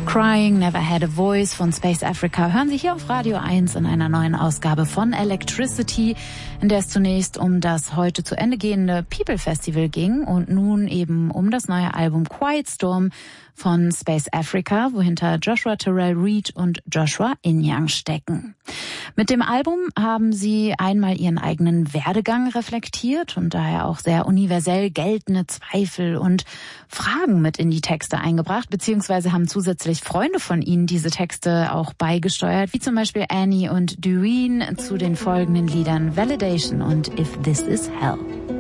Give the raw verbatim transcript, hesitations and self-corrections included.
Crying, Never Had a Voice von Space Africa hören Sie hier auf Radio eins in einer neuen Ausgabe von Electricity, in der es zunächst um das heute zu Ende gehende People Festival ging und nun eben um das neue Album Quiet Storm von Space Africa, wohinter Joshua Terrell Reed und Joshua Inyang stecken. Mit dem Album haben sie einmal ihren eigenen Werdegang reflektiert und daher auch sehr universell geltende Zweifel und Fragen mit in die Texte eingebracht, beziehungsweise haben zusätzlich Freunde von ihnen diese Texte auch beigesteuert, wie zum Beispiel Annie und Doreen zu den folgenden Liedern Validation und If This Is Hell.